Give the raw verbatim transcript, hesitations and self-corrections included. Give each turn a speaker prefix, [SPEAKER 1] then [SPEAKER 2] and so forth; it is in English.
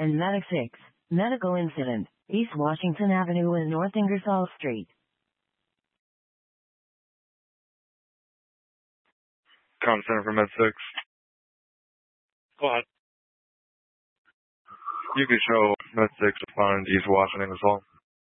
[SPEAKER 1] and Medic six. Medical incident, East Washington Avenue and North Ingersoll Street.
[SPEAKER 2] Com Center for Med six.
[SPEAKER 3] Go ahead.
[SPEAKER 2] You can show Med six responding to East Washington Ingersoll.